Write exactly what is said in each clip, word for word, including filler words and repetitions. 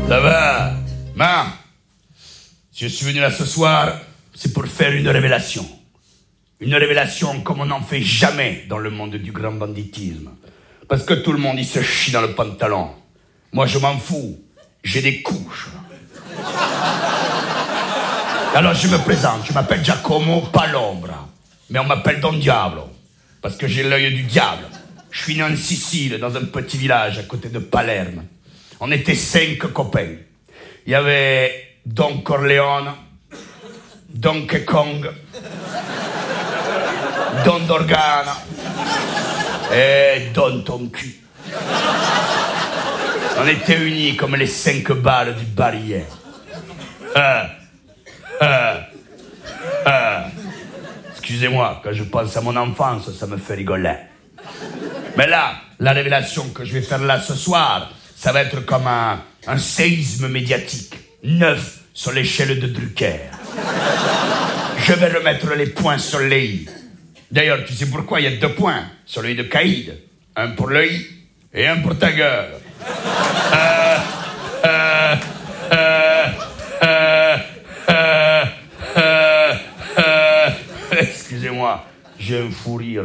Ça va? Ma, si je suis venu là ce soir, c'est pour faire une révélation. Une révélation comme on n'en fait jamais dans le monde du grand banditisme. Parce que tout le monde, il se chie dans le pantalon. Moi, je m'en fous. J'ai des couches. Alors, je me présente. Je m'appelle Giacomo Palombra. Mais on m'appelle Don Diablo. Parce que j'ai l'œil du diable. Je suis né en Sicile, dans un petit village à côté de Palerme. On était cinq copains. Il y avait Don Corleone, Donkey Kong, Don Dorgana et Don Ton Cul. On était unis comme les cinq balles du barillet. Euh, euh, euh. Excusez-moi, quand je pense à mon enfance, ça me fait rigoler. Mais là, la révélation que je vais faire là ce soir, ça va être comme un, un séisme médiatique, neuf sur l'échelle de Drucker. Je vais remettre les points sur les i. D'ailleurs, tu sais pourquoi il y a deux points sur le i de Caïd? Un pour le i et un pour ta gueule. Euh, euh, euh, euh, euh, euh, euh, excusez-moi, j'ai un fou rire.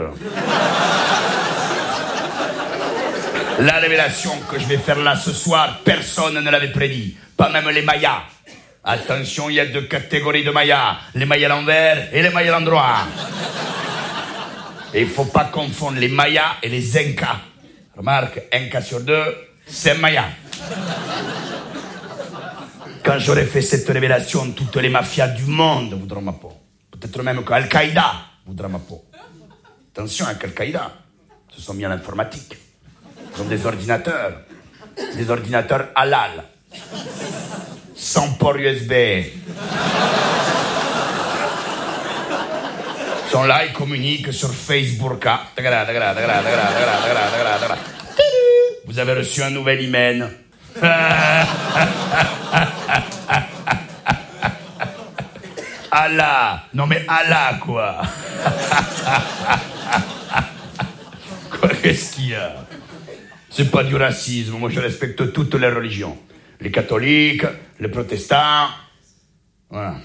La révélation que je vais faire là ce soir, personne ne l'avait prédit. Pas même les Mayas. Attention, il y a deux catégories de Mayas. Les Mayas à l'envers et les Mayas à l'endroit. Et il ne faut pas confondre les Mayas et les Incas. Remarque, un cas sur deux, c'est un Maya. Quand j'aurai fait cette révélation, toutes les mafias du monde voudront ma peau. Peut-être même qu'Al-Qaïda voudra ma peau. Attention avec Al-Qaïda. Ils se sont mis à l'informatique. Ils ont des ordinateurs. Des ordinateurs halal. Sans port U S B. Ils sont là, ils communiquent sur Facebook. Vous avez reçu un nouvel hymen. Allah. Non mais Allah, quoi. Quoi, qu'est-ce qu'il y a? C'est pas du racisme. Moi, je respecte toutes les religions. Les catholiques, les protestants. Voilà.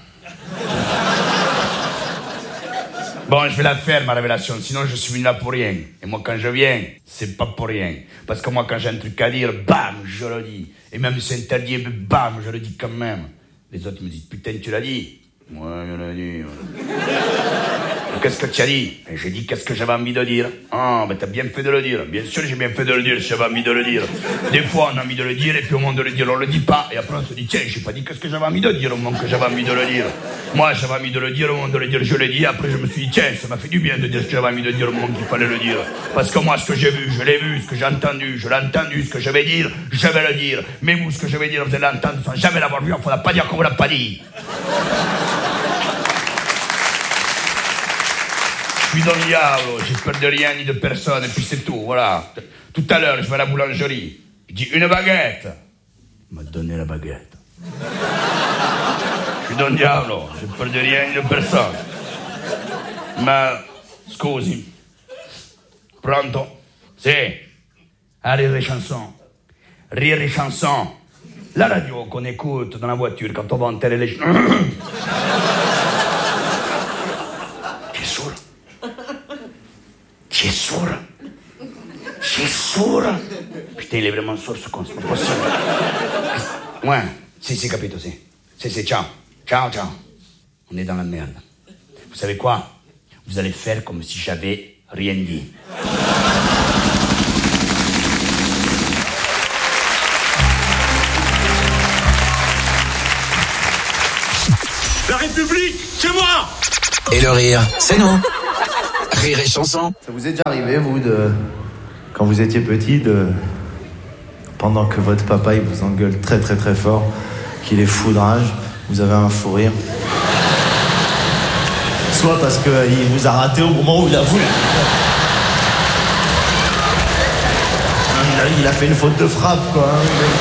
Bon, je vais la faire, ma révélation. Sinon, je suis venu là pour rien. Et moi, quand je viens, c'est pas pour rien. Parce que moi, quand j'ai un truc à dire, bam, je le dis. Et même si c'est interdit, bam, je le dis quand même. Les autres me disent, putain, tu l'as dit? Ouais, je l'ai dit. Qu'est-ce que tu as dit? Et j'ai dit qu'est-ce que j'avais envie de dire. Ah, ben t'as bien fait de le dire. Bien sûr, j'ai bien fait de le dire, j'avais envie de le dire. Des fois, on a envie de le dire, et puis au moment de le dire, on le dit pas. Et après, on se dit, tiens, j'ai pas dit qu'est-ce que j'avais envie de dire au moment que j'avais envie de le dire. Moi, j'avais envie de le dire, au moment de le dire, je l'ai dit. Après, je me suis dit, tiens, ça m'a fait du bien de dire ce que j'avais envie de dire au moment qu'il fallait le dire. Parce que moi, ce que j'ai vu, je l'ai vu. Ce que j'ai entendu, je l'ai entendu. Ce que je vais dire, je vais le dire. Mais vous, ce que je vais dire, vous allez l'entendre sans jamais l'avoir vu. Il ne faudra pas dire qu'on vous l'a pas dit. Je suis Don Diablo, j'ai peur de rien ni de personne, et puis c'est tout, voilà. Tout à l'heure, je vais à la boulangerie. Je dis une baguette. Il m'a donné la baguette. Je suis Don Diablo, j'ai peur de rien ni de personne. Ma, scusi. Pronto? Sì. À Rire et Chanson. Rire et Chanson. La radio qu'on écoute dans la voiture quand on va enterrer les... Qui est sourd? Qui est sourd? Qui est sourd? Putain, il est vraiment sourd ce con, c'est pas possible. Ouais, si, si, capito, si. Si, si, ciao. Ciao, ciao. On est dans la merde. Vous savez quoi? Vous allez faire comme si j'avais rien dit. La République, c'est moi! Et le rire, c'est nous. Rire et Chanson. Ça vous est déjà arrivé, vous, de quand vous étiez petit, de pendant que votre papa il vous engueule très très très fort, qu'il est foudrage, vous avez un fou rire? Soit parce qu'il vous a raté au moment où il a voulu. Il a fait une faute de frappe, quoi.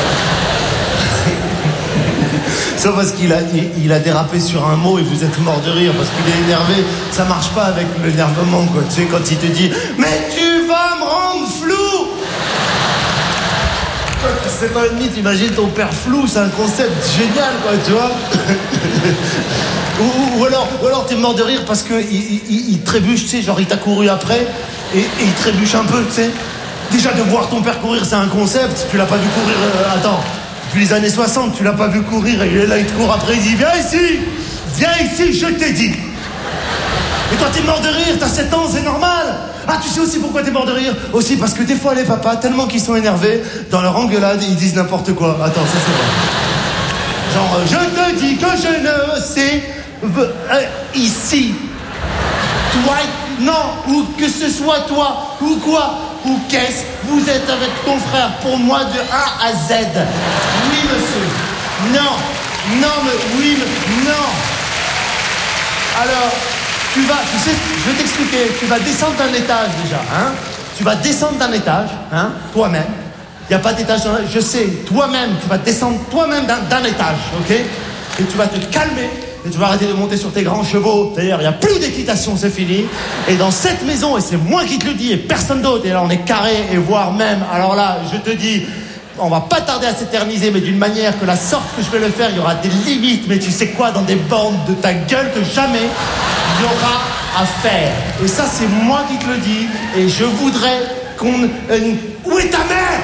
Soit parce qu'il a, il, il a dérapé sur un mot et vous êtes mort de rire parce qu'il est énervé. Ça marche pas avec l'énervement, quoi. Tu sais, quand il te dit « Mais tu vas me rendre flou !» Toi, tu sais pas et demi, t'imagines ton père flou, c'est un concept génial, quoi, tu vois. ou, ou alors, ou alors t'es mort de rire parce que il, il, il trébuche, tu sais, genre il t'a couru après et, et il trébuche un peu, tu sais. Déjà de voir ton père courir, c'est un concept. Tu l'as pas vu courir. Euh, attends, depuis les années soixante, tu l'as pas vu courir et là il te court après, il dit viens ici, viens ici, je t'ai dit. Et toi t'es mort de rire, t'as sept ans, c'est normal. Ah, tu sais aussi pourquoi t'es mort de rire? Aussi parce que des fois les papas, tellement qu'ils sont énervés, dans leur engueulade, ils disent n'importe quoi. Attends, ça c'est vrai. Genre, euh, je te dis que je ne sais... Euh, ici. Toi, non, ou que ce soit toi, ou quoi, ou qu'est-ce, vous êtes avec ton frère pour moi de A à Z. Oui, monsieur. Non. Non, mais oui, mais non. Alors... Tu vas, tu sais, je vais t'expliquer, tu vas descendre d'un étage déjà, hein. Tu vas descendre d'un étage, hein, toi-même. Il n'y a pas d'étage dans la... Je sais, toi-même, tu vas descendre toi-même d'un, d'un étage, ok. Et tu vas te calmer, et tu vas arrêter de monter sur tes grands chevaux. D'ailleurs, il n'y a plus d'équitation, c'est fini. Et dans cette maison, et c'est moi qui te le dis, et personne d'autre, et là on est carré, et voire même, alors là, je te dis... On va pas tarder à s'éterniser, mais d'une manière que la sorte que je vais le faire, il y aura des limites, mais tu sais quoi, dans des bornes de ta gueule que jamais il y aura à faire. Et ça, c'est moi qui te le dis, et je voudrais qu'on... Euh, où est ta mère?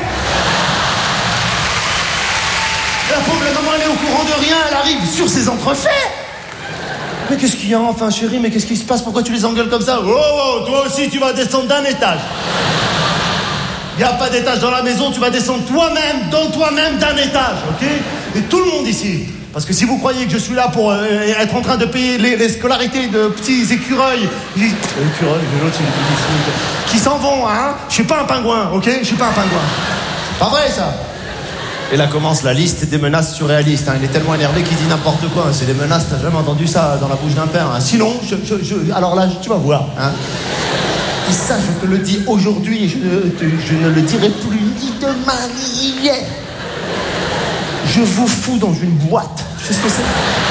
La pauvre maman, elle est au courant de rien, elle arrive sur ses entrefaits. Mais qu'est-ce qu'il y a enfin, chérie, mais qu'est-ce qui se passe? Pourquoi tu les engueules comme ça? Oh, oh, toi aussi, tu vas descendre d'un étage. Il n'y a pas d'étage dans la maison, tu vas descendre toi-même, dans toi-même d'un étage, ok? Et tout le monde ici. Parce que si vous croyez que je suis là pour euh, être en train de payer les, les scolarités de petits écureuils, les écureuils, l'autre, c'est qui s'en vont, hein? Je suis pas un pingouin, ok? Je suis pas un pingouin. C'est pas vrai, ça. Et là commence la liste des menaces surréalistes. Hein. Il est tellement énervé qu'il dit n'importe quoi. C'est des menaces, t'as jamais entendu ça dans la bouche d'un père. Hein. Sinon, je, je, je, alors là, tu vas voir, hein? Et ça, je te le dis aujourd'hui, je, je ne le dirai plus ni demain ni hier. Je vous fous dans une boîte. Je sais ce que c'est.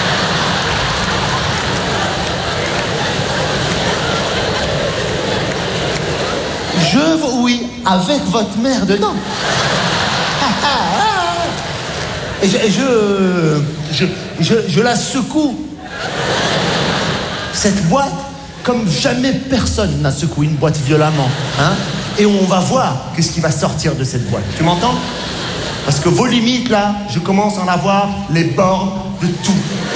Je, oui, avec votre mère dedans. Et je, et je, je, je, je la secoue. Cette boîte, comme jamais personne n'a secoué une boîte violemment, hein. Et on va voir qu'est-ce qui va sortir de cette boîte. Tu m'entends? Parce que vos limites, là, je commence à en avoir les bornes de tout, ok?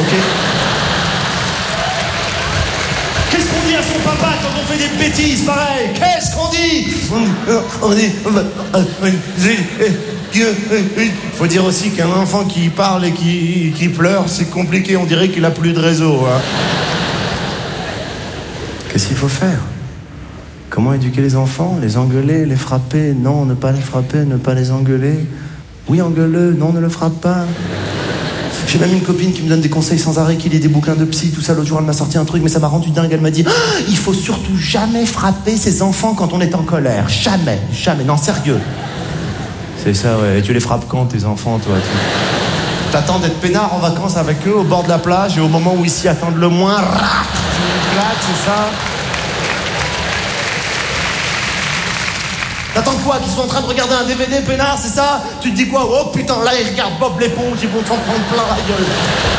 Qu'est-ce qu'on dit à son papa quand on fait des bêtises, pareil? Qu'est-ce qu'on dit? On dit... Il faut dire aussi qu'un enfant qui parle et qui, qui pleure, c'est compliqué, on dirait qu'il a plus de réseau, hein. Qu'est-ce qu'il faut faire? Comment éduquer les enfants? Les engueuler, les frapper? Non, ne pas les frapper, ne pas les engueuler. Oui, engueule-le, non, ne le frappe pas. J'ai même une copine qui me donne des conseils sans arrêt, qui lit des bouquins de psy, tout ça. L'autre jour, elle m'a sorti un truc, mais ça m'a rendu dingue. Elle m'a dit, ah, il faut surtout jamais frapper ses enfants quand on est en colère. Jamais, jamais, non, sérieux. C'est ça, ouais. Et tu les frappes quand, tes enfants, toi? Tu... T'attends d'être peinard en vacances avec eux, au bord de la plage, et au moment où ils s'y attendent le moins, rah, tu éclates, c'est ça? T'attends quoi? Qu'ils soient en train de regarder un D V D peinard, c'est ça? Tu te dis quoi? Oh putain, là ils regardent Bob l'éponge, ils vont t'en prendre plein la gueule.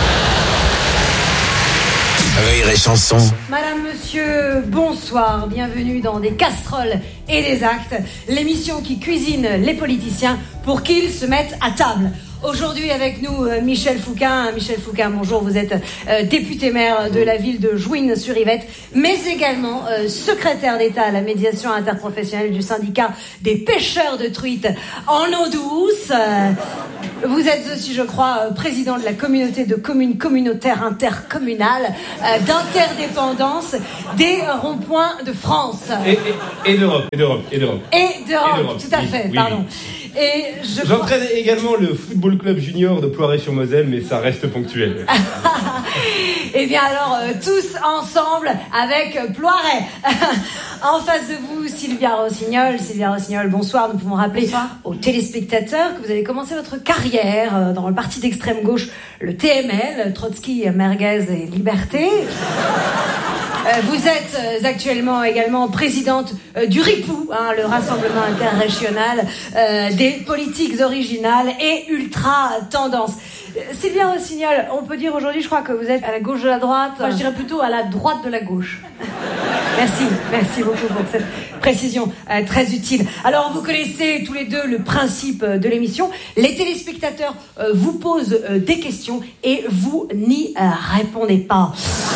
Rire et chanson. Madame, monsieur, bonsoir. Bienvenue dans Des casseroles et des actes, l'émission qui cuisine les politiciens pour qu'ils se mettent à table. Aujourd'hui avec nous euh, Michel Foucain. Michel Foucain, bonjour, vous êtes euh, député maire de la ville de Jouines-sur-Yvette, mais également euh, secrétaire d'État à la médiation interprofessionnelle du syndicat des pêcheurs de truites en eau douce. Euh, vous êtes aussi, je crois, euh, président de la communauté de communes communautaires intercommunales euh, d'interdépendance des ronds-points de France. Et, et, et d'Europe, et d'Europe, et d'Europe. Et d'Europe, tout à fait, oui, pardon. Oui. Et je J'entraîne crois... également le football club junior de Ploiré-sur-Moselle, mais ça reste ponctuel. Eh bien alors, euh, tous ensemble avec euh, Ploiré. En face de vous, Sylvia Rossignol. Sylvia Rossignol, bonsoir. Nous pouvons rappeler bonsoir aux téléspectateurs que vous avez commencé votre carrière euh, dans le parti d'extrême gauche, le T M L, Trotsky, Merguez et Liberté. Euh, vous êtes euh, actuellement également présidente euh, du RIPOU, hein, le Rassemblement interrégional euh, des politiques originales et ultra tendance. Euh, Sylvia Rossignol, on peut dire aujourd'hui, je crois que vous êtes à la gauche de la droite. Enfin, je dirais plutôt à la droite de la gauche. Merci, merci beaucoup pour cette précision euh, très utile. Alors, vous connaissez tous les deux le principe euh, de l'émission. Les téléspectateurs euh, vous posent euh, des questions et vous n'y euh, répondez pas.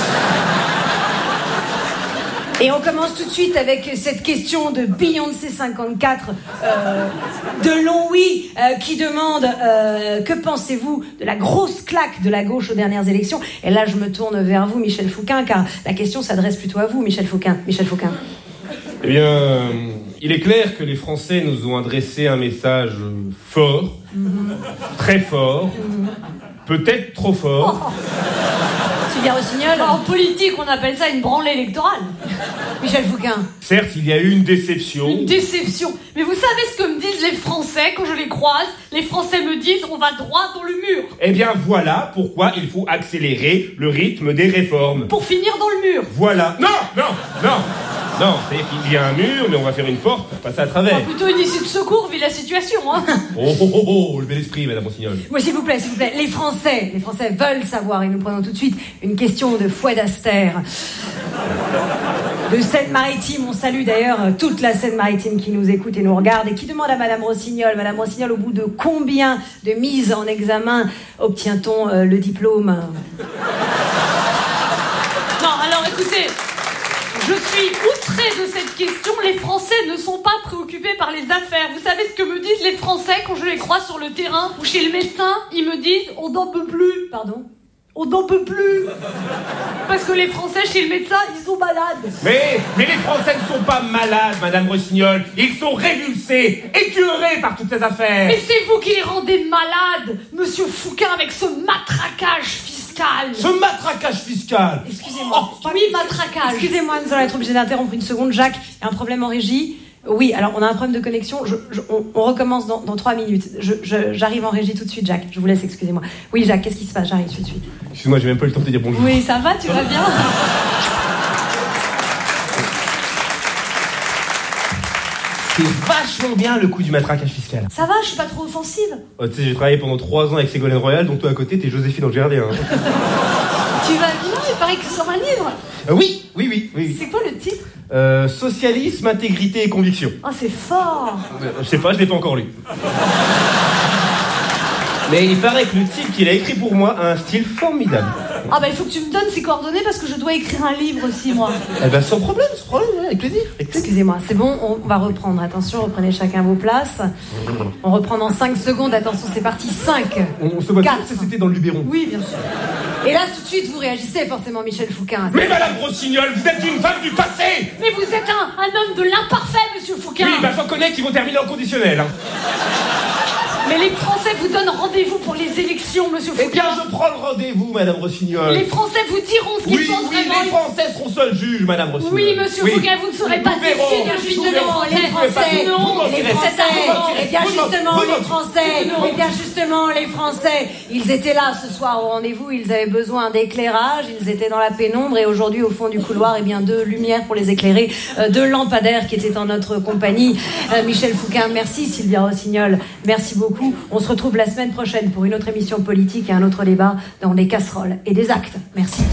Et on commence tout de suite avec cette question de Beyoncé cinquante-quatre euh, de Long Oui euh, qui demande euh, que pensez-vous de la grosse claque de la gauche aux dernières élections? Et là je me tourne vers vous, Michel Foucain, car la question s'adresse plutôt à vous, Michel Foucain. Michel Foucain. Eh bien, euh, il est clair que les Français nous ont adressé un message fort, mm-hmm. très fort, mm-hmm. peut-être trop fort. Oh. Sylvia Rossignol. En politique, on appelle ça une branlée électorale. Michel Foucain. Certes, il y a eu une déception. Une déception. Mais vous savez ce que me disent les Français quand je les croise? Les Français me disent on va droit dans le mur. Eh bien, voilà pourquoi il faut accélérer le rythme des réformes. Pour finir dans le mur. Voilà. Non, non, non. Non, c'est-à-dire qu'il y a un mur, mais on va faire une porte pour passer à travers. Enfin, plutôt une issue de secours, vu la situation, hein. Oh, oh, oh, oh, le bel esprit, madame Rossignol. Oui, s'il vous plaît, s'il vous plaît. Les Français, les Français veulent savoir, et nous prenons tout de suite une question de Fouad Aster. De Seine-Maritime, on salue d'ailleurs toute la Seine-Maritime qui nous écoute et nous regarde et qui demande à madame Rossignol, madame Rossignol, au bout de combien de mises en examen obtient-on euh, le diplôme? Non, alors écoutez... Je suis outrée de cette question. Les Français ne sont pas préoccupés par les affaires. Vous savez ce que me disent les Français quand je les croise sur le terrain ou chez le médecin? Ils me disent on n'en peut plus. Pardon? On n'en peut plus. Parce que les Français chez le médecin, ils sont malades. Mais, mais les Français ne sont pas malades, madame Rossignol. Ils sont révulsés, écœurés par toutes ces affaires. Mais c'est vous qui les rendez malades, monsieur Foucain, avec ce matraquage fiscal. Ce matraquage fiscal. Excusez-moi. Oh, oui, matraquage. Excusez-moi, nous allons être obligés d'interrompre une seconde. Jacques, il y a un problème en régie. Oui, alors on a un problème de connexion. Je, je, on, on recommence dans, dans trois minutes. Je, je, j'arrive en régie tout de suite, Jacques. Je vous laisse, excusez-moi. Oui, Jacques, qu'est-ce qui se passe? J'arrive tout de suite. Excuse-moi, j'ai même pas eu le temps de te dire bonjour. Oui, ça va, tu vas bien? C'est vachement bien le coup du matraquage fiscal. Ça va, je suis pas trop offensive. Oh, tu sais, j'ai travaillé pendant trois ans avec Ségolène Royal, donc toi à côté, t'es Joséphine Angers-Gardien. Hein. Tu vas bien? Il paraît que tu sors un livre. Euh, oui, oui, oui, oui, oui. C'est quoi le titre? euh, Socialisme, intégrité et conviction. Oh, c'est fort. Euh, je sais pas, je l'ai pas encore lu. Mais il paraît que le type qu'il a écrit pour moi a un style formidable. Ah bah il faut que tu me donnes ses coordonnées parce que je dois écrire un livre aussi, moi. Eh ben sans problème, sans problème, avec plaisir. Avec plaisir. Excusez-moi, c'est bon, on va reprendre. Attention, reprenez chacun vos places. On reprend dans cinq secondes. Attention, c'est parti. cinq. On, on se voit quatre. tout, c'était dans le Luberon. Oui, bien sûr. Et là, tout de suite, vous réagissez forcément, Michel Foucain. Mais madame Rossignol, vous êtes une femme du passé. Mais vous êtes un, un homme de l'imparfait, monsieur Foucain. Oui, bah j'en connais qui vont terminer en conditionnel. Hein. Mais les Français vous donnent rendez-vous pour les élections, monsieur Foucain. Eh bien, je prends le rendez-vous, madame Rossignol. Les Français vous diront ce qu'ils oui, pensent oui, vraiment. les Français seront seuls juges, madame Rossignol. Oui, monsieur oui. Foucain, vous ne serez pas déçus de justement les Français. Non, les Français. Et bien Vous justement, vous les Français. vous Et bien justement, les Français. Ils étaient là ce soir au rendez-vous. Ils avaient besoin d'éclairage. Ils étaient dans la pénombre. Et aujourd'hui, au fond du couloir, eh bien, deux lumières pour les éclairer, euh, deux lampadaires qui étaient en notre compagnie. Euh, Michel Foucain, merci. Sylvia Rossignol, merci beaucoup. On se retrouve la semaine prochaine pour une autre émission politique et un autre débat dans des casseroles et des actes. Merci.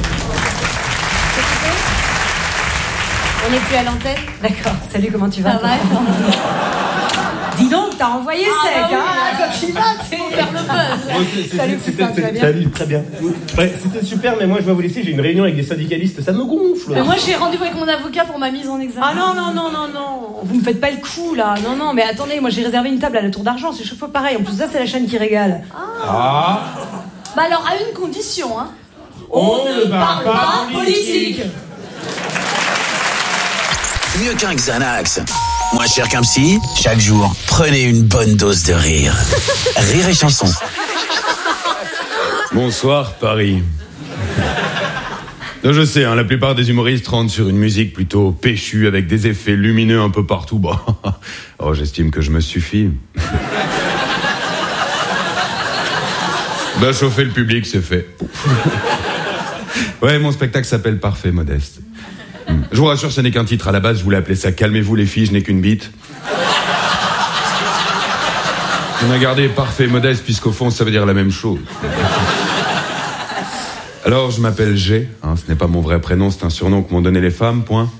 On n'est plus à l'antenne? D'accord. Salut, comment tu vas? Ça va. Dis donc, t'as envoyé Ah, sec, bah oui, hein? Quand tu vas, c'est pour faire le buzz. Bon, c'est- c'est- Salut, c'était- Poussin, tu vas bien? Salut, très bien. Ouais, c'était super, mais moi je dois vous laisser, j'ai une réunion avec des syndicalistes, ça me gonfle. Mais moi j'ai rendez-vous avec mon avocat pour ma mise en examen. Ah non, non, non, non, non. Vous me faites pas le coup, là. Non, non, mais attendez, moi j'ai réservé une table à la Tour d'Argent. C'est chaque fois pareil. En plus, ça, c'est la chaîne qui régale. Ah, Bah alors à une condition, hein. on, ne parle pas politique. Mieux qu'un Xanax. Moins cher qu'un psy, chaque jour, prenez une bonne dose de rire. Rire et chanson. Bonsoir Paris. Non, je sais, hein, la plupart des humoristes rentrent sur une musique plutôt péchue avec des effets lumineux un peu partout. Bon, oh, j'estime que je me suffis. Bah, chauffer le public, c'est fait. Ouais, mon spectacle s'appelle Parfait Modeste. Je vous rassure, ce n'est qu'un titre. À la base, je voulais appeler ça « Calmez-vous les filles, je n'ai qu'une bite ». On a gardé parfait modeste, puisqu'au fond, ça veut dire la même chose. Alors, je m'appelle G, hein, ce n'est pas mon vrai prénom, c'est un surnom que m'ont donné les femmes, point.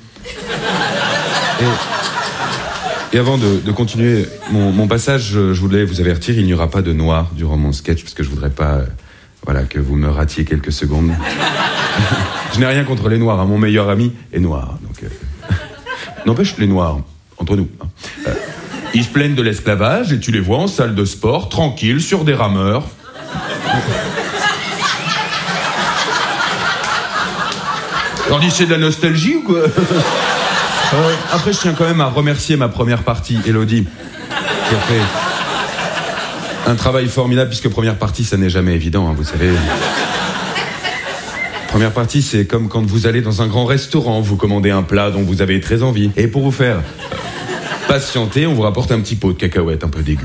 Et, et avant de, de continuer mon, mon passage, je, je voulais vous avertir, il n'y aura pas de noir durant mon sketch, parce que je voudrais pas... Euh, Voilà, que vous me ratiez quelques secondes. Je n'ai rien contre les noirs, hein. Mon meilleur ami est noir. Donc, euh... N'empêche, les noirs, entre nous, hein. euh, ils se plaignent de l'esclavage et tu les vois en salle de sport, tranquilles, sur des rameurs. Alors, dis, c'est de la nostalgie ou quoi? euh, Après, je tiens quand même à remercier ma première partie, Élodie, qui a fait... un travail formidable, puisque première partie, ça n'est jamais évident, hein, vous savez. Première partie, c'est comme quand vous allez dans un grand restaurant, vous commandez un plat dont vous avez très envie. Et pour vous faire patienter, on vous rapporte un petit pot de cacahuètes un peu dégueu.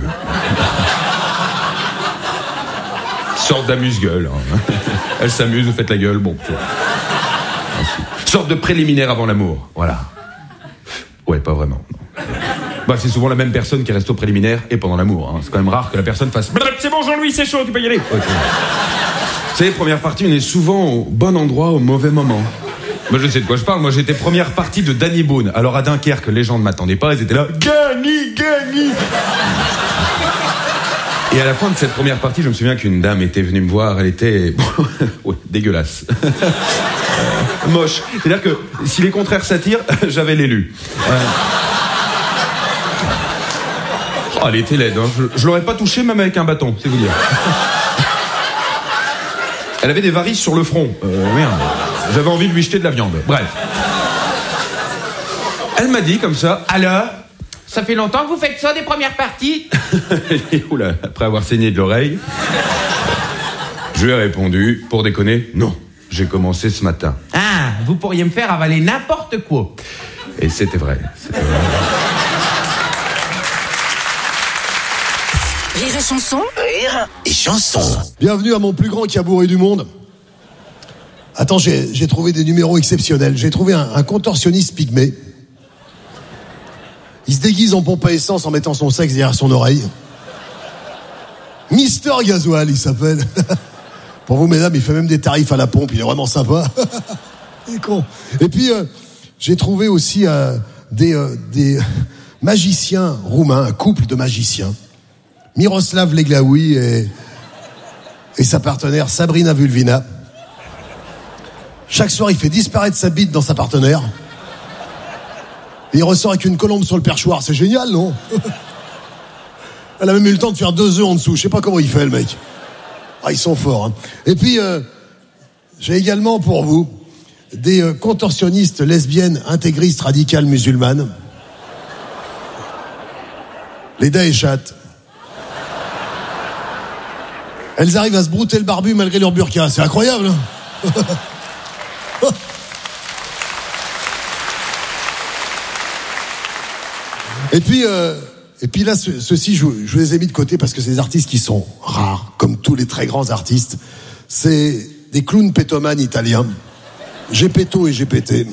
Sorte d'amuse-gueule. Hein. Elle s'amuse, vous faites la gueule, bon. Sorte de préliminaire avant l'amour, voilà. Ouais, pas vraiment, non. Bah, c'est souvent la même personne qui reste au préliminaire et pendant l'amour. Hein. C'est quand même rare que la personne fasse « C'est bon, Jean-Louis, c'est chaud, tu peux y aller. Okay. » Vous savez, première partie, on est souvent au bon endroit au mauvais moment. Moi, je sais de quoi je parle. Moi, j'étais première partie de Danny Boone. Alors, à Dunkerque, les gens ne m'attendaient pas. Ils étaient là « Gagny, Gagny !» Et à la fin de cette première partie, je me souviens qu'une dame était venue me voir. Elle était ouais, dégueulasse. euh, moche. C'est-à-dire que si les contraires s'attirent, j'avais l'élu. Euh... Oh, elle était laide, hein. Je, je l'aurais pas touchée même avec un bâton, c'est vous dire. Elle avait des varices sur le front. Euh, merde. J'avais envie de lui jeter de la viande. Bref. Elle m'a dit comme ça, alors, ça fait longtemps que vous faites ça des premières parties? Et oula, après avoir saigné de l'oreille, je lui ai répondu, pour déconner, non, j'ai commencé ce matin. Ah, vous pourriez me faire avaler n'importe quoi. Et c'était vrai, c'était vrai. Rire et chanson. Rire et chanson. Bienvenue à mon plus grand cabouré du monde. Attends, j'ai, j'ai trouvé des numéros exceptionnels. J'ai trouvé un, un contorsionniste pygmée. Il se déguise en pompe à essence en mettant son sexe derrière son oreille. Mister Gasoil, il s'appelle. Pour vous, mesdames, il fait même des tarifs à la pompe. Il est vraiment sympa. Il est con. Et puis, euh, j'ai trouvé aussi euh, des, euh, des magiciens roumains, un couple de magiciens. Miroslav Leglaoui et, et sa partenaire Sabrina Vulvina. Chaque soir, il fait disparaître sa bite dans sa partenaire. Et il ressort avec une colombe sur le perchoir. C'est génial, non? Elle a même eu le temps de faire deux œufs en dessous. Je sais pas comment il fait, le mec. Ah, ils sont forts, hein. Et puis, euh, j'ai également pour vous des euh, contorsionnistes lesbiennes intégristes radicales musulmanes. Les Daeshat. Elles arrivent à se brouter le barbu malgré leur burqa. C'est incroyable, hein. Et puis, euh, et puis là, ce, ceux-ci, je, je les ai mis de côté parce que c'est des artistes qui sont rares, comme tous les très grands artistes. C'est des clowns pétomanes italiens. Gepetto et G P T.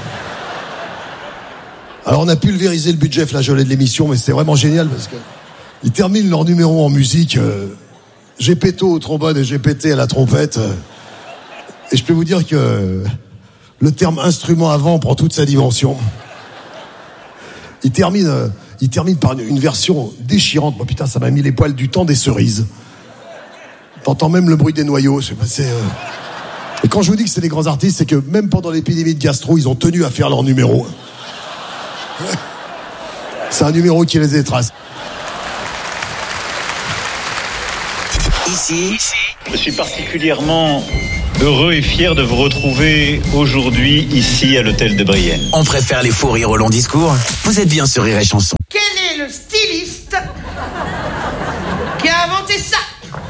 Alors, on a pulvérisé le budget flageolet de l'émission, mais c'était vraiment génial parce que ils terminent leur numéro en musique. Euh, Gepetto au trombone et G P T à la trompette. Et je peux vous dire que le terme instrument avant prend toute sa dimension. Il termine, euh, il termine par une, une version déchirante. Moi, putain, ça m'a mis les poils du temps des cerises. T'entends même le bruit des noyaux. Je sais pas, c'est, euh... Et quand je vous dis que c'est des grands artistes, c'est que même pendant l'épidémie de gastro, ils ont tenu à faire leur numéro. C'est un numéro qui les étrace. Ici, je suis particulièrement heureux et fier de vous retrouver aujourd'hui ici à l'hôtel de Brienne. On préfère les faux rires au long discours. Vous êtes bien sur Rire et Chanson. Quel est le styliste qui a inventé ça?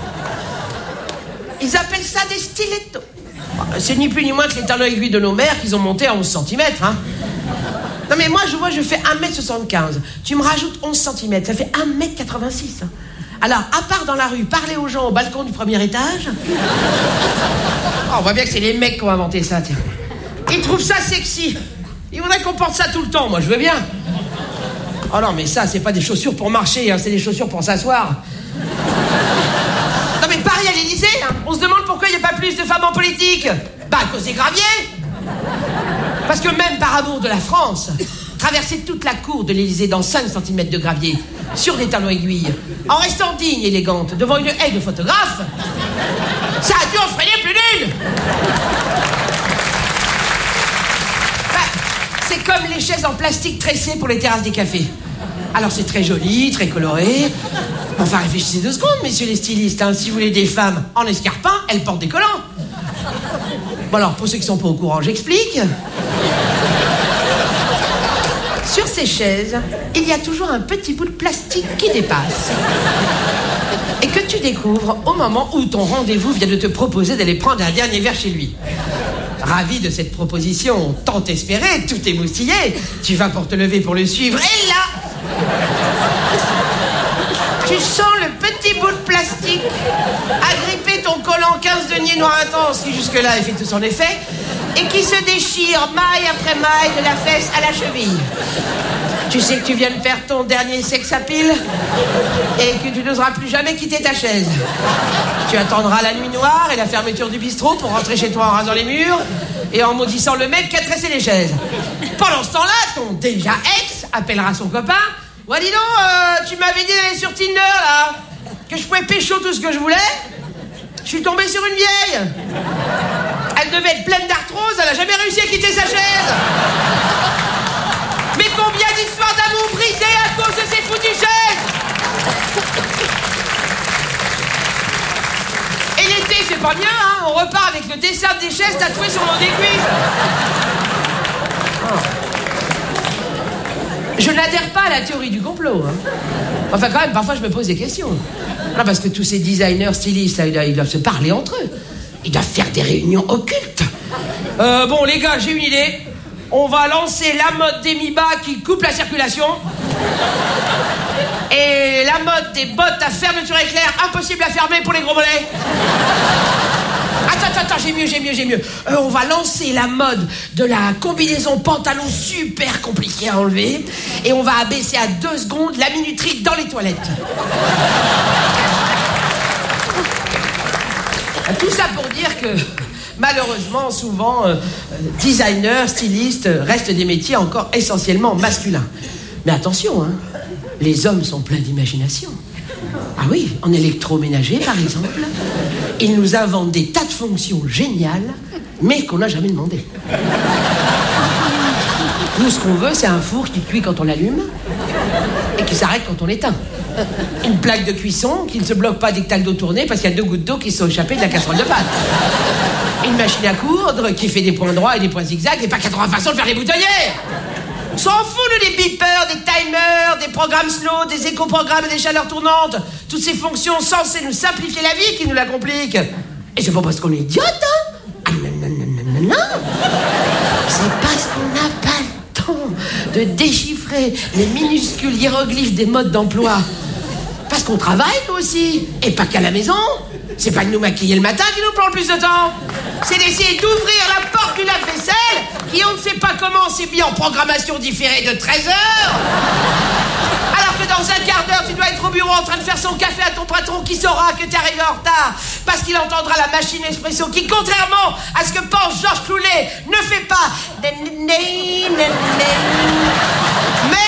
Ils appellent ça des stilettos. C'est ni plus ni moins que les talons aiguilles de nos mères qu'ils ont montés à onze centimètres, hein. Non mais moi je vois, je fais un mètre soixante-quinze. Tu me rajoutes onze centimètres, ça fait un mètre quatre-vingt-six. Alors, à part dans la rue, parler aux gens au balcon du premier étage... Oh, on voit bien que c'est les mecs qui ont inventé ça, tiens. Ils trouvent ça sexy. Il voudrait qu'on porte ça tout le temps, moi je veux bien. Oh non, mais ça, c'est pas des chaussures pour marcher, hein, c'est des chaussures pour s'asseoir. Non mais Paris à l'Élysée, hein, on se demande pourquoi il n'y a pas plus de femmes en politique. Bah à cause des graviers. Parce que même par amour de la France, traverser toute la cour de l'Élysée dans cinq centimètres de gravier, sur des talons aiguilles, en restant digne et élégante, devant une haie de photographes, ça a dû en freiner plus d'une. Bah, c'est comme les chaises en plastique tressées pour les terrasses des cafés. Alors c'est très joli, très coloré. Enfin réfléchissez deux secondes, messieurs les stylistes, hein. Si vous voulez des femmes en escarpin, elles portent des collants. Bon alors, pour ceux qui sont pas au courant, j'explique. Sur ces chaises, il y a toujours un petit bout de plastique qui dépasse. Et que tu découvres au moment où ton rendez-vous vient de te proposer d'aller prendre un dernier verre chez lui. Ravi de cette proposition tant espérée, tout émoustillé, tu vas pour te lever pour le suivre, et là, tu sens le petit bout de plastique agripper ton collant quinze deniers noir intense qui jusque-là a fait tout son effet et qui se déchire maille après maille de la fesse à la cheville. Tu sais que tu viens de perdre ton dernier sex appeal et que tu n'oseras plus jamais quitter ta chaise. Tu attendras la nuit noire et la fermeture du bistrot pour rentrer chez toi en rasant les murs et en maudissant le mec qui a tressé les chaises. Pendant ce temps-là, ton déjà ex appellera son copain. Ouais, dis donc, euh, tu m'avais dit d'aller sur Tinder, là, que je pouvais pécho tout ce que je voulais. Je suis tombé sur une vieille. Elle devait être pleine d'arthrose, elle a jamais réussi à quitter sa chaise. Mais combien d'histoires d'amour brisées à cause de ces foutues chaises. Et l'été, c'est pas bien, hein, on repart avec le dessin des chaises tatoué sur mon des cuisses. Oh. Je n'adhère pas à la théorie du complot. Hein. Enfin, quand même, parfois, je me pose des questions. Non, parce que tous ces designers, stylistes, là, ils doivent se parler entre eux. Ils doivent faire des réunions occultes. Euh, bon, les gars, j'ai une idée. On va lancer la mode des mi-bas qui coupe la circulation. Et la mode des bottes à fermeture éclair, impossible à fermer pour les gros mollets. Attends, attends, attends, j'ai mieux, j'ai mieux, j'ai mieux. Euh, on va lancer la mode de la combinaison pantalon super compliquée à enlever. Et on va abaisser à deux secondes la minuterie dans les toilettes. Tout ça pour dire que, malheureusement, souvent, euh, designers, stylistes restent des métiers encore essentiellement masculins. Mais attention, hein, les hommes sont pleins d'imagination. Ah oui, en électroménager, par exemple, ils nous inventent des tas de fonctions géniales, mais qu'on n'a jamais demandé. Nous, ce qu'on veut, c'est un four qui cuit quand on l'allume et qui s'arrête quand on l'éteint. Une plaque de cuisson qui ne se bloque pas dès que t'as le dos tourné parce qu'il y a deux gouttes d'eau qui sont échappées de la casserole de pâte. Une machine à coudre qui fait des points droits et des points zigzags et pas quatre-vingts façons de faire des boutonnières. On s'en fout, nous, des beepers, des timers, des programmes slow, des éco-programmes et des chaleurs tournantes. Toutes ces fonctions censées nous simplifier la vie qui nous la compliquent. Et c'est pas parce qu'on est idiote, hein. Ah non, non, non, non, non, non. C'est parce qu'on n'a pas le temps de déchiffrer les minuscules hiéroglyphes des modes d'emploi. Parce qu'on travaille, nous aussi. Et pas qu'à la maison. C'est pas de nous maquiller le matin qui nous prend le plus de temps. C'est d'essayer d'ouvrir la porte du lave-vaisselle qui, on ne sait pas comment, s'est mis en programmation différée de treize heures. Alors que dans un quart d'heure, tu dois être au bureau en train de faire son café à ton patron qui saura que t'es arrivé en retard. Parce qu'il entendra la machine espresso qui, contrairement à ce que pense Georges Clooney, ne fait pas... Mais...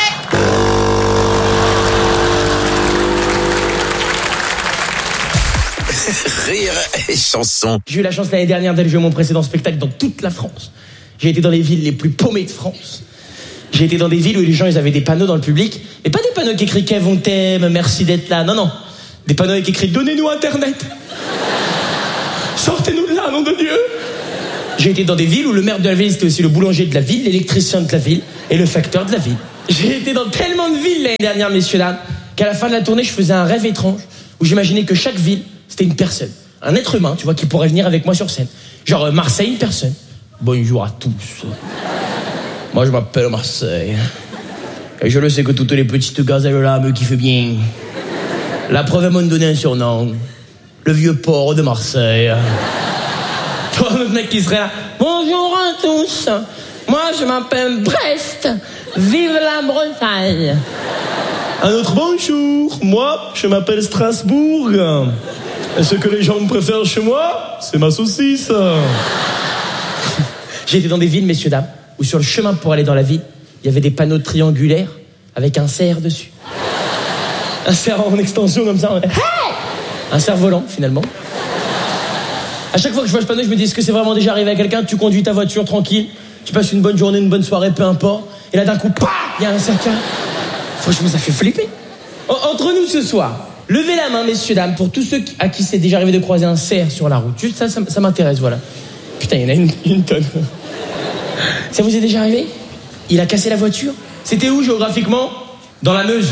Rire et chanson. J'ai eu la chance l'année dernière d'aller jouer mon précédent spectacle dans toute la France. J'ai été dans les villes les plus paumées de France. J'ai été dans des villes où les gens ils avaient des panneaux dans le public, mais pas des panneaux qui écrivent Kev on t'aime, merci d'être là. Non, non. Des panneaux qui écrivent donnez-nous Internet. Sortez-nous de là, nom de Dieu. J'ai été dans des villes où le maire de la ville c'était aussi le boulanger de la ville, l'électricien de la ville et le facteur de la ville. J'ai été dans tellement de villes l'année dernière, messieurs dames, qu'à la fin de la tournée, je faisais un rêve étrange où j'imaginais que chaque ville c'était une personne, un être humain, tu vois, qui pourrait venir avec moi sur scène. Genre euh, Marseille, une personne. Bonjour à tous. Moi, je m'appelle Marseille. Et je le sais que toutes les petites gazelles là me kiffent bien. La preuve, elles m'ont donné un surnom. Le vieux port de Marseille. Toi, le mec qui serait là. Bonjour à tous. Moi, je m'appelle Brest. Vive la Bretagne. Un autre bonjour. Moi, je m'appelle Strasbourg. Et ce que les gens préfèrent chez moi, c'est ma saucisse. J'ai été dans des villes, messieurs, dames, où sur le chemin pour aller dans la ville, il y avait des panneaux triangulaires avec un cerf dessus. Un cerf en extension comme ça. Hey, un cerf volant, finalement. À chaque fois que je vois ce panneau, je me dis, est-ce que c'est vraiment déjà arrivé à quelqu'un? Tu conduis ta voiture tranquille, tu passes une bonne journée, une bonne soirée, peu importe, et là d'un coup, pah, il y a un cerf. Franchement, ça fait flipper. Entre nous ce soir, levez la main, messieurs, dames, pour tous ceux à qui c'est déjà arrivé de croiser un cerf sur la route. Juste ça, ça, ça m'intéresse, voilà. Putain, il y en a une, une tonne. Ça vous est déjà arrivé? Il a cassé la voiture? C'était où géographiquement? Dans la Meuse.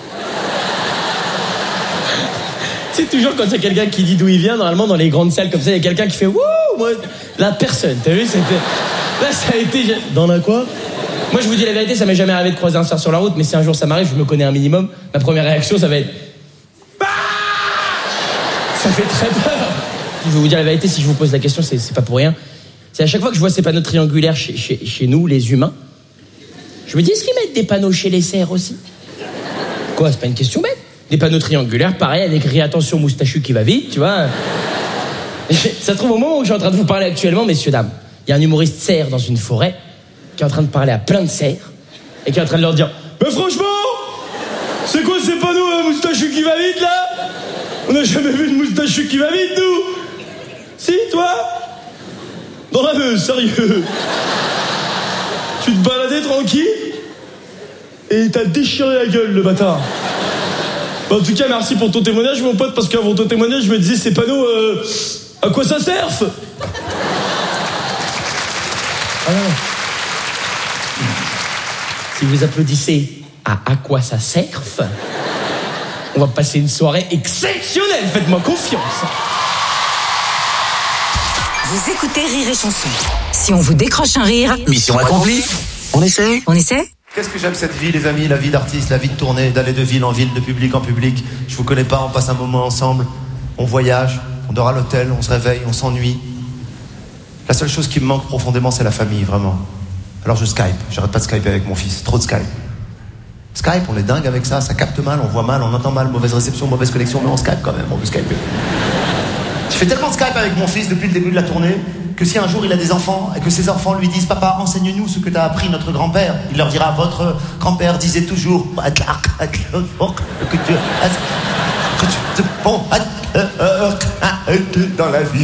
C'est toujours quand il y a quelqu'un qui dit d'où il vient, normalement dans les grandes salles comme ça, il y a quelqu'un qui fait wouh, moi, la personne, t'as vu, c'était... Là, ça a été... Dans la quoi? Moi, je vous dis la vérité, ça m'est jamais arrivé de croiser un cerf sur la route, mais si un jour ça m'arrive, je me connais un minimum, ma première réaction, ça va être... Bah, ça fait très peur. Je vais vous dire la vérité, si je vous pose la question, c'est, c'est pas pour rien. C'est à chaque fois que je vois ces panneaux triangulaires chez, chez, chez nous, les humains, je me dis, est-ce qu'ils mettent des panneaux chez les cerfs aussi? Quoi, c'est pas une question bête? Des panneaux triangulaires, pareil, avec écrit attention moustachu qui va vite, tu vois. Ça se trouve au moment où je suis en train de vous parler actuellement, messieurs, dames, il y a un humoriste cerf dans une forêt qui est en train de parler à plein de cerfs et qui est en train de leur dire, mais franchement, c'est quoi ces panneaux à moustachu qui va vite là? On n'a jamais vu de moustachu qui va vite, nous. Si, toi? Dans la Meuse, sérieux. Tu te baladais tranquille et t'as déchiré la gueule, le bâtard. En tout cas, merci pour ton témoignage, mon pote, parce qu'avant ton témoignage, je me disais, ces panneaux, euh, à quoi ça sert? Ah. Si vous applaudissez à à quoi ça sert, on va passer une soirée exceptionnelle, faites-moi confiance. Vous écoutez Rire et Chanson. Si on vous décroche un rire... Mission accomplie. On essaie? On essaie? Qu'est-ce que j'aime cette vie, les amis, la vie d'artiste, la vie de tournée, d'aller de ville en ville, de public en public. Je vous connais pas, on passe un moment ensemble, on voyage, on dort à l'hôtel, on se réveille, on s'ennuie. La seule chose qui me manque profondément, c'est la famille, vraiment. Alors je Skype, j'arrête pas de Skype avec mon fils, trop de Skype. Skype, on est dingue avec ça, ça capte mal, on voit mal, on entend mal, mauvaise réception, mauvaise connexion, mais on Skype quand même, on veut Skype. Je fais tellement de Skype avec mon fils depuis le début de la tournée que si un jour il a des enfants et que ses enfants lui disent « Papa, enseigne-nous ce que t'as appris notre grand-père », il leur dira « Votre grand-père disait toujours que tu bon dans la vie ».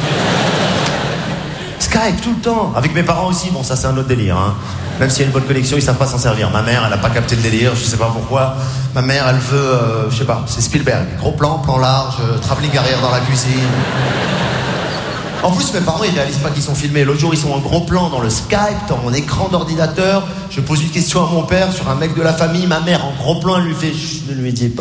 Skype tout le temps, avec mes parents aussi, bon ça c'est un autre délire, hein. Même s'il y a une bonne connexion, ils savent pas s'en servir. Ma mère, elle a pas capté le délire, je sais pas pourquoi. Ma mère, elle veut, euh, je sais pas, c'est Spielberg. Gros plan, plan large, euh, travelling arrière dans la cuisine. En plus, mes parents, ils réalisent pas qu'ils sont filmés. L'autre jour, ils sont en gros plan dans le Skype, dans mon écran d'ordinateur. Je pose une question à mon père sur un mec de la famille. Ma mère, en gros plan, elle lui fait « Chut, ne lui dis pas. »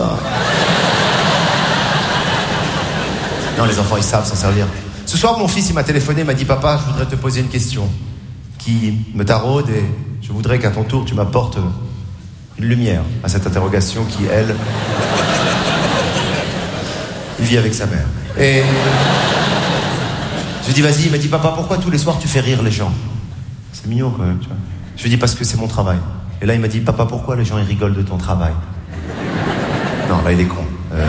Non, les enfants, ils savent s'en servir. Ce soir, mon fils, il m'a téléphoné, il m'a dit « Papa, je voudrais te poser une question qui me taraude et je voudrais qu'à ton tour, tu m'apportes une lumière à cette interrogation qui, elle, il vit avec sa mère. » Et je lui dis, vas-y, il m'a dit, papa, pourquoi tous les soirs tu fais rire les gens? C'est mignon quand même, tu vois. Je lui dis, parce que c'est mon travail. Et là, il m'a dit, papa, pourquoi les gens ils rigolent de ton travail? Non, là, il est con. Euh...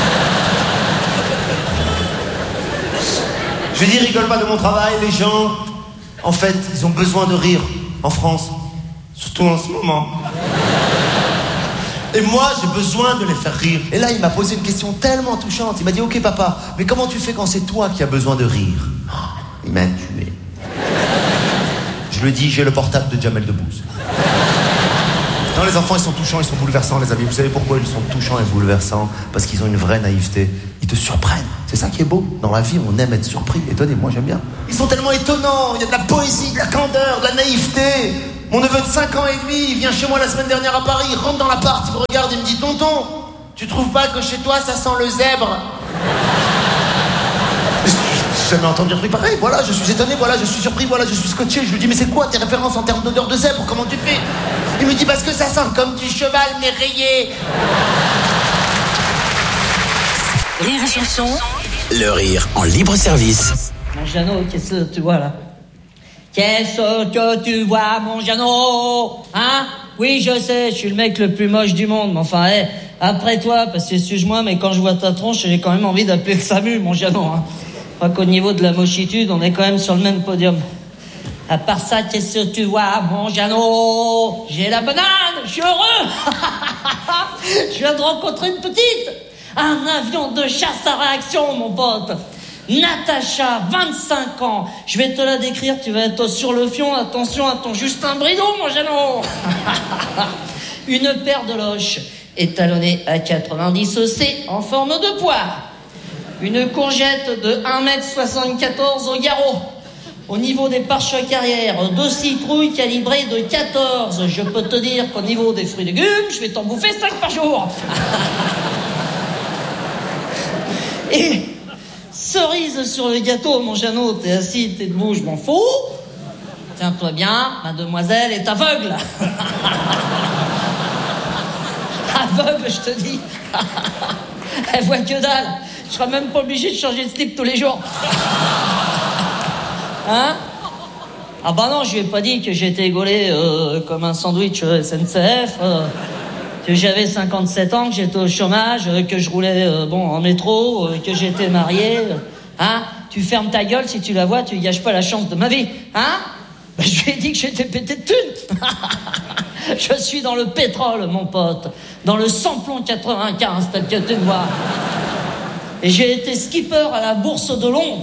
Je lui dis, rigole pas de mon travail, les gens, en fait, ils ont besoin de rire en France. Surtout en ce moment. Et moi, j'ai besoin de les faire rire. Et là, il m'a posé une question tellement touchante. Il m'a dit, ok papa, mais comment tu fais quand c'est toi qui as besoin de rire? Il m'a tué. Je lui ai dit, j'ai le portable de Jamel Debbouze. Non, les enfants, ils sont touchants, ils sont bouleversants, les amis. Vous savez pourquoi ils sont touchants et bouleversants? Parce qu'ils ont une vraie naïveté. Ils te surprennent. C'est ça qui est beau. Dans la vie, on aime être surpris. Étonné, moi, j'aime bien. Ils sont tellement étonnants. Il y a de la poésie, de la candeur, de la naïveté. Mon neveu de cinq ans et demi, il vient chez moi la semaine dernière à Paris, il rentre dans l'appart, il me regarde et me dit, tonton, tu trouves pas que chez toi, ça sent le zèbre? J'ai jamais entendu un truc pareil. Voilà, je suis étonné, voilà, je suis surpris, voilà, je suis scotché. Je lui dis, mais c'est quoi tes références en termes d'odeur de zèbre? Comment tu fais? Il me dit, parce que ça sent comme du cheval, mais rayé. Rire et Chanson. Le rire en libre service. Jeannot, qu'est-ce que tu vois là? Qu'est-ce que tu vois, mon Jeannot? Hein? Oui, je sais, je suis le mec le plus moche du monde, mais enfin, hé, hey, après toi, parce que excuse-moi, mais quand je vois ta tronche, j'ai quand même envie d'appeler le SAMU, mon Jeannot, hein. Je crois qu'au niveau de la mochitude, on est quand même sur le même podium. À part ça, qu'est-ce que tu vois, mon Jeannot? J'ai la banane, je suis heureux. Je viens de rencontrer une petite. Un avion de chasse à réaction, mon pote. Natacha, vingt-cinq ans. Je vais te la décrire, tu vas être sur le fion. Attention à ton Justin Bridon, mon Jeannot. Une paire de loches étalonnée à quatre-vingt-dix C en forme de poire. Une courgette de un mètre soixante-quatorze au garrot. Au niveau des pare-chocs arrière, deux citrouilles calibrées de quatorze. Je peux te dire qu'au niveau des fruits et légumes, je vais t'en bouffer cinq par jour. Et cerise sur le gâteau, mon Jeannot, t'es assis, t'es debout, je m'en fous. Tiens-toi bien, mademoiselle est aveugle. Aveugle, je te dis. Elle voit que dalle. Je serai même pas obligé de changer de slip tous les jours. Hein? Ah bah non, je lui ai pas dit que j'étais gaulé euh, comme un sandwich euh, S N C F, euh, que j'avais cinquante-sept ans, que j'étais au chômage, euh, que je roulais euh, bon en métro, euh, que j'étais marié. Euh, hein? Tu fermes ta gueule, si tu la vois, tu gâches pas la chance de ma vie. Hein? Bah, je lui ai dit que j'étais pété de thunes. Je suis dans le pétrole, mon pote. Dans le samplon quatre-vingt-quinze, tel que tu me vois. Et j'ai été skipper à la bourse de Londres.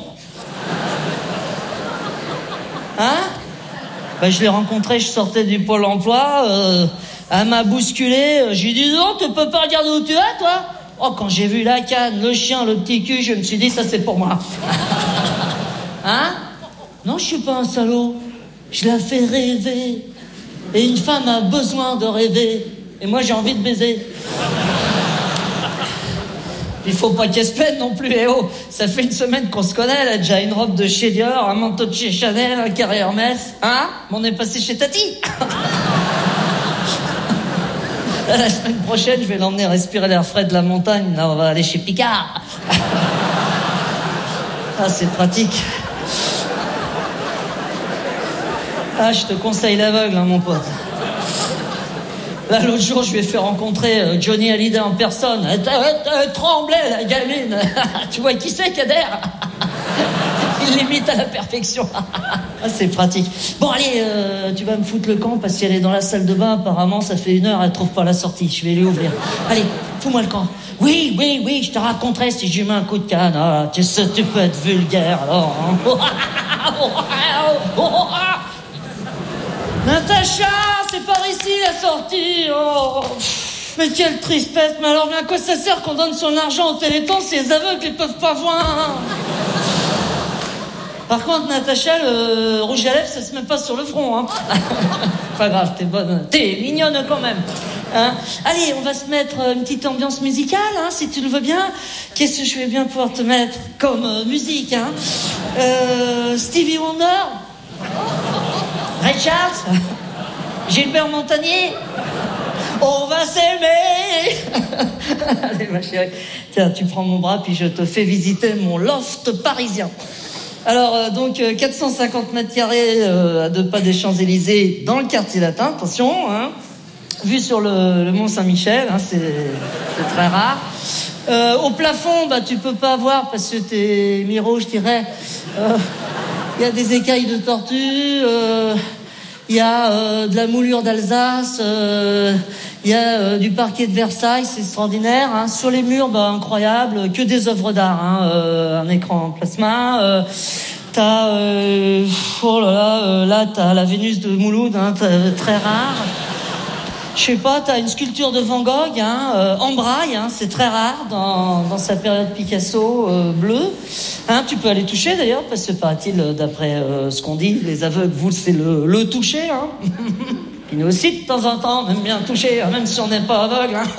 Hein? Ben, je l'ai rencontré, je sortais du Pôle emploi, euh, elle m'a bousculé, j'ai dit non, tu peux pas regarder où tu es, toi? Oh, quand j'ai vu la canne, le chien, le petit cul, je me suis dit, ça c'est pour moi. Hein? Non, je suis pas un salaud, je la fais rêver. Et une femme a besoin de rêver, et moi j'ai envie de baiser. Il faut pas qu'elle se plaine non plus, eh oh. Ça fait une semaine qu'on se connaît, elle a déjà une robe de chez Dior, un manteau de chez Chanel, un carré Hermès. Hein? Mais on est passé chez Tati. Là, la semaine prochaine, je vais l'emmener respirer l'air frais de la montagne. Là, on va aller chez Picard. Ah, c'est pratique. Ah, je te conseille l'aveugle, hein, mon pote. Là, l'autre jour, je lui ai fait rencontrer euh, Johnny Hallyday en personne. Elle, elle, elle tremblait, la gamine. Tu vois qui c'est, Kader? Il l'imite à la perfection. Ah, c'est pratique. Bon, allez, euh, tu vas me foutre le camp parce qu'elle est dans la salle de bain. Apparemment, ça fait une heure, elle trouve pas la sortie. Je vais lui ouvrir. Allez, fous-moi le camp. Oui, oui, oui, je te raconterai si j'ai mis un coup de canne. Ah, tu sais, tu peux être vulgaire, alors. Hein. Natacha, c'est par ici la sortie. Oh, mais quelle tristesse. Mais alors, mais à quoi ça sert qu'on donne son argent au Téléthon si les aveugles ne peuvent pas voir, hein? Par contre, Natacha, le rouge à lèvres, ça se met pas sur le front, hein. Pas grave, t'es bonne. T'es mignonne quand même. Hein? Allez, on va se mettre une petite ambiance musicale, hein, si tu le veux bien. Qu'est-ce que je vais bien pouvoir te mettre comme euh, musique, hein? euh, Stevie Wonder, Ray Charles, Gilbert Montagnier. On va s'aimer. Allez, ma chérie. Tiens, tu prends mon bras, puis je te fais visiter mon loft parisien. Alors, euh, donc, euh, quatre cent cinquante mètres carrés euh, à deux pas des Champs-Élysées, dans le quartier latin, attention, hein. Vue sur le, le Mont Saint-Michel, hein, c'est, c'est très rare. Euh, au plafond, bah, tu peux pas voir parce que t'es Miro, je dirais. Il euh, y a des écailles de tortue, il euh, y a euh, de la moulure d'Alsace, il euh, y a euh, du parquet de Versailles, c'est extraordinaire. Hein. Sur les murs, bah, incroyable, que des œuvres d'art, hein, euh, un écran en plasma. Euh, t'as, euh, oh là là, euh, là t'as la Vénus de Mouloud, hein, très rare. Je sais pas, t'as une sculpture de Van Gogh, hein, euh, en braille, hein, c'est très rare dans, dans sa période Picasso euh, bleue. Hein, tu peux aller toucher d'ailleurs, parce que paraît-il, d'après euh, ce qu'on dit, les aveugles, vous, c'est le, le toucher. Hein. Puis nous aussi, de temps en temps, on aime bien toucher, hein, même si on n'est pas aveugle. Hein.